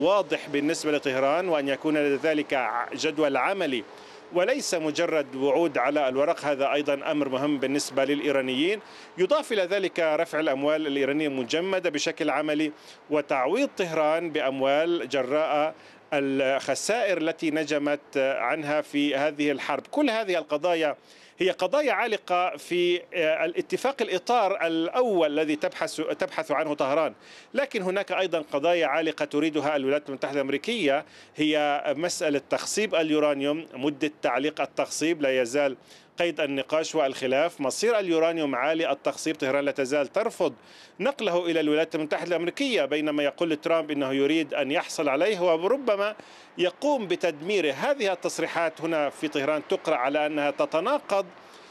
واضح بالنسبة لطهران، وأن يكون لذلك جدول عملي وليس مجرد وعود على الورق. هذا أيضا أمر مهم بالنسبة للإيرانيين. يضاف إلى ذلك رفع الأموال الإيرانية المجمدة بشكل عملي، وتعويض طهران بأموال جراء الخسائر التي نجمت عنها في هذه الحرب. كل هذه القضايا هي قضايا عالقة في الاتفاق الإطار الأول الذي تبحث عنه طهران، لكن هناك أيضا قضايا عالقة تريدها الولايات المتحدة الأمريكية، هي مسألة تخصيب اليورانيوم. مدة تعليق التخصيب لا يزال قيد النقاش والخلاف. مصير اليورانيوم عالي التخصيب، طهران لا تزال ترفض نقله إلى الولايات المتحدة الأمريكية، بينما يقول ترامب أنه يريد أن يحصل عليه وربما يقوم بتدميره. هذه التصريحات هنا في طهران تقرأ على أنها تتناقض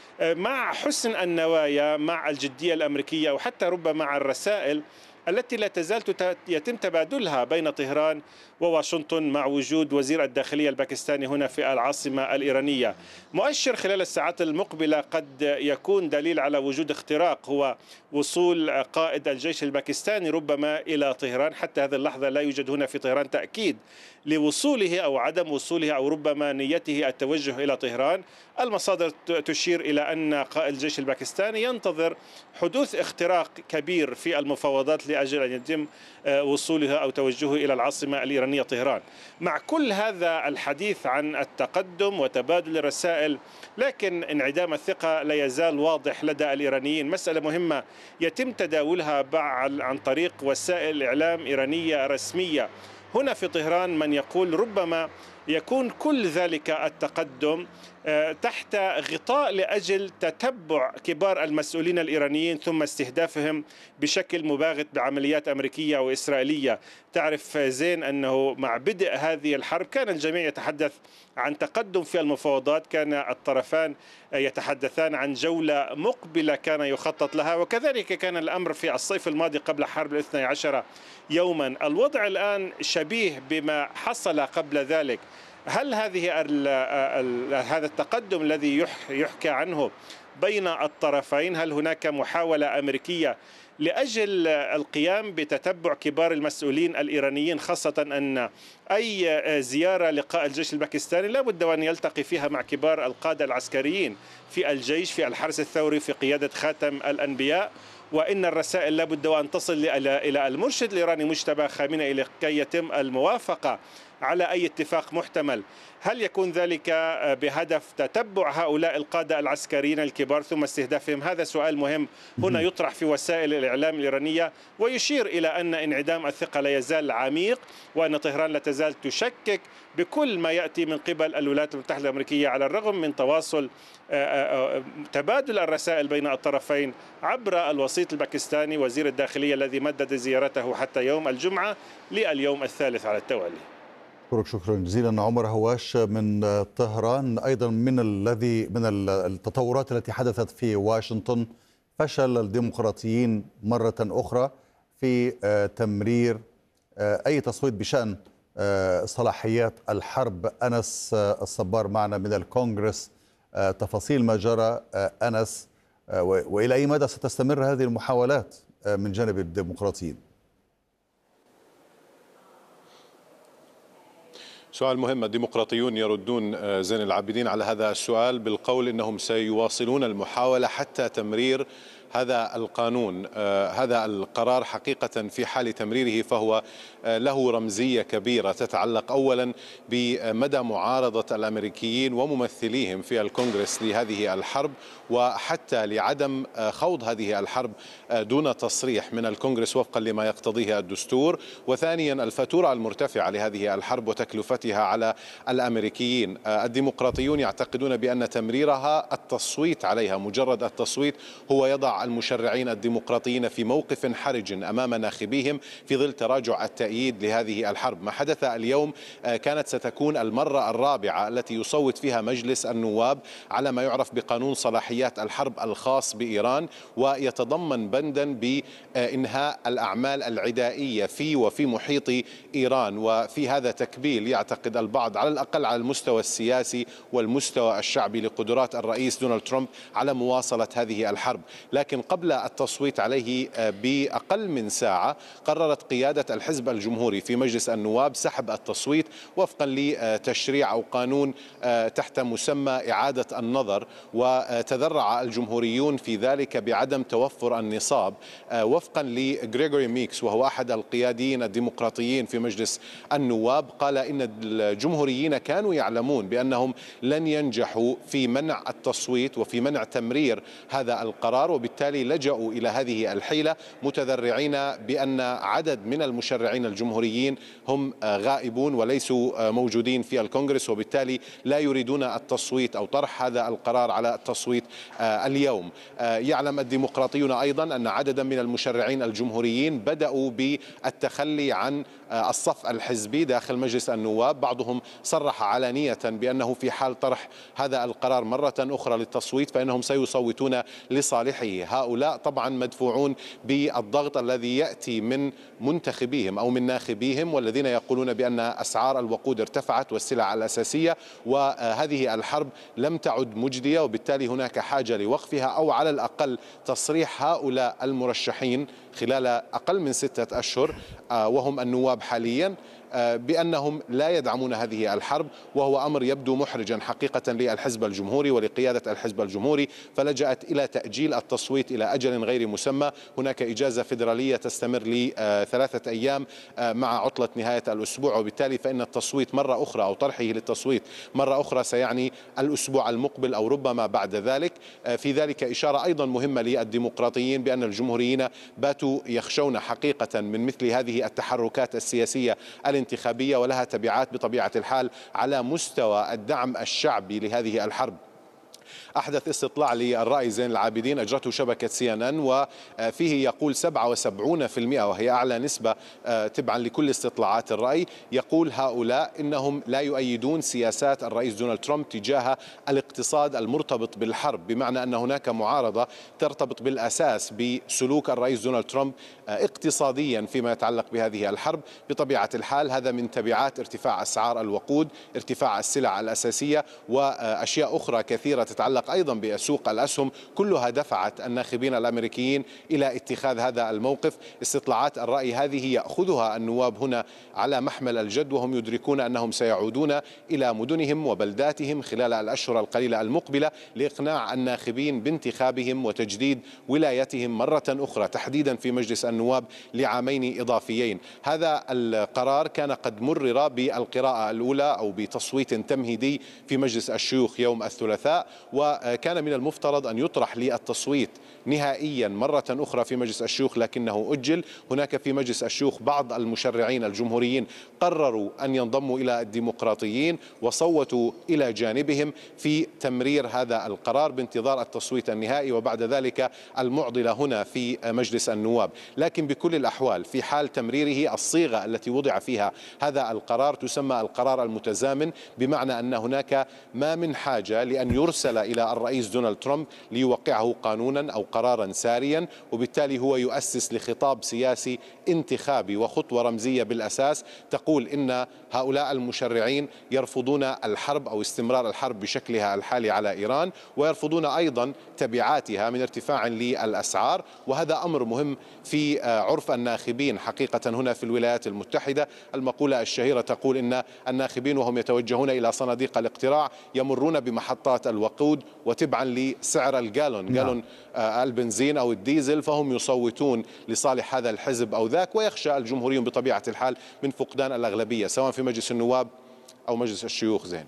مع حسن النوايا، مع الجدية الأمريكية، وحتى ربما مع الرسائل التي لا تزال يتم تبادلها بين طهران وواشنطن مع وجود وزير الداخلية الباكستاني هنا في العاصمة الإيرانية. مؤشر خلال الساعات المقبلة قد يكون دليل على وجود اختراق، هو وصول قائد الجيش الباكستاني ربما إلى طهران. حتى هذه اللحظة لا يوجد هنا في طهران تأكيد لوصوله أو عدم وصوله، أو ربما نيته التوجه إلى طهران. المصادر تشير إلى أن قائد الجيش الباكستاني ينتظر حدوث اختراق كبير في المفاوضات لأجل أن يتم وصولها أو توجهه إلى العاصمة الإيرانية طهران. مع كل هذا الحديث عن التقدم وتبادل الرسائل، لكن انعدام الثقة لا يزال واضح لدى الإيرانيين. مسألة مهمة يتم تداولها عن طريق وسائل إعلام إيرانية رسمية هنا في طهران، من يقول ربما يكون كل ذلك التقدم تحت غطاء لأجل تتبع كبار المسؤولين الإيرانيين ثم استهدافهم بشكل مباغت بعمليات أمريكية وإسرائيلية. تعرف زين أنه مع بدء هذه الحرب كان الجميع يتحدث عن تقدم في المفاوضات، كان الطرفان يتحدثان عن جولة مقبلة كان يخطط لها، وكذلك كان الأمر في الصيف الماضي قبل حرب 12 يوما. الوضع الآن شبيه بما حصل قبل ذلك. هل هذا التقدم الذي يحكى عنه بين الطرفين، هل هناك محاولة أمريكية لأجل القيام بتتبع كبار المسؤولين الإيرانيين، خاصة أن أي زيارة لقاء الجيش الباكستاني لا بد وأن يلتقي فيها مع كبار القادة العسكريين في الجيش، في الحرس الثوري، في قيادة خاتم الأنبياء، وإن الرسائل لا بد وأن تصل إلى المرشد الإيراني مجتبى خامنئي لكي يتم الموافقة على أي اتفاق محتمل. هل يكون ذلك بهدف تتبع هؤلاء القادة العسكريين الكبار ثم استهدافهم؟ هذا سؤال مهم هنا يطرح في وسائل الإعلام الإيرانية، ويشير إلى أن انعدام الثقة لا يزال عميق، وأن طهران لا تزال تشكك بكل ما يأتي من قبل الولايات المتحدة الأمريكية، على الرغم من تواصل تبادل الرسائل بين الطرفين عبر الوسيط الباكستاني وزير الداخلية الذي مدد زيارته حتى يوم الجمعة لليوم الثالث على التوالي. شكرا جزيلا عمر هواش من طهران. أيضا من التطورات التي حدثت في واشنطن، فشل الديمقراطيين مرة أخرى في تمرير أي تصويت بشأن صلاحيات الحرب. أنس الصبار معنا من الكونغرس، تفاصيل ما جرى أنس، وإلى أي مدى ستستمر هذه المحاولات من جانب الديمقراطيين؟ سؤال مهم. الديمقراطيون يردون زين العابدين على هذا السؤال بالقول إنهم سيواصلون المحاولة حتى تمرير هذا القانون. هذا القرار حقيقة في حال تمريره فهو له رمزية كبيرة تتعلق أولا بمدى معارضة الأمريكيين وممثليهم في الكونغرس لهذه الحرب، وحتى لعدم خوض هذه الحرب دون تصريح من الكونغرس وفقا لما يقتضيه الدستور. وثانيا الفاتورة المرتفعة لهذه الحرب وتكلفتها على الأمريكيين. الديمقراطيون يعتقدون بأن تمريرها، التصويت عليها، مجرد التصويت، هو يضع المشرعين الديمقراطيين في موقف حرج أمام ناخبيهم في ظل تراجع التأييد لهذه الحرب. ما حدث اليوم كانت ستكون المرة الرابعة التي يصوت فيها مجلس النواب على ما يعرف بقانون صلاحيات الحرب الخاص بإيران، ويتضمن بندا بإنهاء الأعمال العدائية في وفي محيط إيران. وفي هذا تكبيل يعتقد البعض على الأقل على المستوى السياسي والمستوى الشعبي لقدرات الرئيس دونالد ترامب على مواصلة هذه الحرب. لكن ولكن قبل التصويت عليه بأقل من ساعة قررت قيادة الحزب الجمهوري في مجلس النواب سحب التصويت وفقا لتشريع أو قانون تحت مسمى إعادة النظر، وتذرع الجمهوريون في ذلك بعدم توفر النصاب. وفقا لغريغوري ميكس وهو أحد القياديين الديمقراطيين في مجلس النواب، قال إن الجمهوريين كانوا يعلمون بأنهم لن ينجحوا في منع التصويت وفي منع تمرير هذا القرار، وبالتالي لجأوا إلى هذه الحيلة متذرعين بأن عدد من المشرعين الجمهوريين هم غائبون وليسوا موجودين في الكونغرس، وبالتالي لا يريدون التصويت أو طرح هذا القرار على التصويت اليوم. يعلم الديمقراطيون أيضا أن عددا من المشرعين الجمهوريين بدأوا بالتخلي عن الصف الحزبي داخل مجلس النواب. بعضهم صرح علانية بأنه في حال طرح هذا القرار مرة أخرى للتصويت فإنهم سيصوتون لصالحه. هؤلاء طبعا مدفوعون بالضغط الذي يأتي من منتخبيهم أو من ناخبيهم، والذين يقولون بأن أسعار الوقود ارتفعت والسلع الأساسية، وهذه الحرب لم تعد مجدية، وبالتالي هناك حاجة لوقفها أو على الأقل تصريح هؤلاء المرشحين خلال أقل من 6 أشهر وهم النواب حاليا بأنهم لا يدعمون هذه الحرب، وهو أمر يبدو محرجا حقيقة للحزب الجمهوري ولقيادة الحزب الجمهوري، فلجأت إلى تأجيل التصويت إلى أجل غير مسمى. هناك إجازة فيدرالية تستمر ل3 أيام مع عطلة نهاية الأسبوع، وبالتالي فإن التصويت مرة أخرى أو طرحه للتصويت مرة أخرى سيعني الأسبوع المقبل أو ربما بعد ذلك. في ذلك إشارة أيضا مهمة للديمقراطيين بأن الجمهوريين باتوا يخشون حقيقة من مثل هذه التحركات السياسية الانتخابية، ولها تبعات بطبيعة الحال على مستوى الدعم الشعبي لهذه الحرب. أحدث استطلاع للرأي زين العابدين أجرته شبكة CNN، وفيه يقول 77%، وهي أعلى نسبة تبعا لكل استطلاعات الرأي، يقول هؤلاء إنهم لا يؤيدون سياسات الرئيس دونالد ترامب تجاه الاقتصاد المرتبط بالحرب، بمعنى أن هناك معارضة ترتبط بالأساس بسلوك الرئيس دونالد ترامب اقتصاديا فيما يتعلق بهذه الحرب. بطبيعة الحال هذا من تبعات ارتفاع أسعار الوقود، ارتفاع السلع الأساسية، وأشياء أخرى كثيرة تتعلق أيضا بسوق الأسهم، كلها دفعت الناخبين الأمريكيين إلى اتخاذ هذا الموقف. استطلاعات الرأي هذه يأخذها النواب هنا على محمل الجد، وهم يدركون أنهم سيعودون إلى مدنهم وبلداتهم خلال الأشهر القليلة المقبلة لإقناع الناخبين بانتخابهم وتجديد ولايتهم مرة أخرى، تحديدا في مجلس النواب لعامين إضافيين. هذا القرار كان قد مرر بالقراءة الأولى أو بتصويت تمهيدي في مجلس الشيوخ يوم الثلاثاء، وكان من المفترض أن يطرح للتصويت نهائيا مرة أخرى في مجلس الشيوخ، لكنه أجل. هناك في مجلس الشيوخ بعض المشرعين الجمهوريين قرروا أن ينضموا إلى الديمقراطيين وصوتوا إلى جانبهم في تمرير هذا القرار بانتظار التصويت النهائي وبعد ذلك المعضلة هنا في مجلس النواب. لكن بكل الأحوال في حال تمريره الصيغة التي وضع فيها هذا القرار تسمى القرار المتزامن، بمعنى أن هناك ما من حاجة لأن يرسل إلى الرئيس دونالد ترامب ليوقعه قانونا أو قرارا ساريا، وبالتالي هو يؤسس لخطاب سياسي انتخابي وخطوة رمزية بالأساس تقول إن هؤلاء المشرعين يرفضون الحرب أو استمرار الحرب بشكلها الحالي على إيران، ويرفضون أيضا تبعاتها من ارتفاع للأسعار. وهذا أمر مهم في عرف الناخبين حقيقة هنا في الولايات المتحدة. المقولة الشهيرة تقول إن الناخبين وهم يتوجهون إلى صناديق الاقتراع يمرون بمحطات الوقود، وتبعا لسعر جالون البنزين أو الديزل فهم يصوتون لصالح هذا الحزب أو ذاك، ويخشى الجمهوريون بطبيعة الحال من فقدان الأغلبية سواء في مجلس النواب أو مجلس الشيوخ. زين،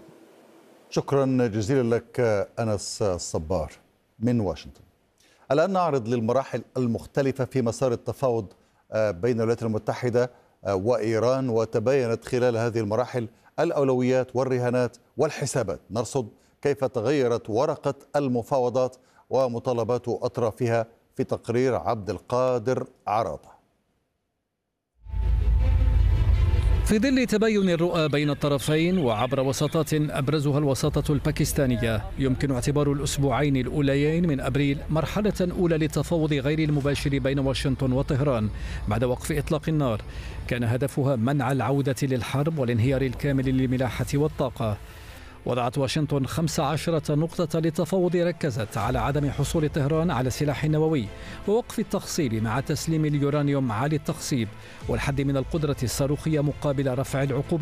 شكرا جزيلا لك أنس الصبار من واشنطن. الآن نعرض للمراحل المختلفة في مسار التفاوض بين الولايات المتحدة وإيران، وتباينت خلال هذه المراحل الأولويات والرهانات والحسابات. نرصد كيف تغيرت ورقة المفاوضات ومطالبات أطرافها في تقرير عبد القادر عراضة. في ظل تباين الرؤى بين الطرفين وعبر وساطات أبرزها الوساطة الباكستانية، يمكن اعتبار الأسبوعين الأوليين من أبريل مرحلة أولى للتفاوض غير المباشر بين واشنطن وطهران بعد وقف إطلاق النار كان هدفها منع العودة للحرب والانهيار الكامل للملاحة والطاقة. وضعت واشنطن 15 نقطة للتفاوض ركزت على عدم حصول طهران على سلاح نووي ووقف التخصيب مع تسليم اليورانيوم عالي التخصيب والحد من القدرة الصاروخية مقابل رفع العقوبات.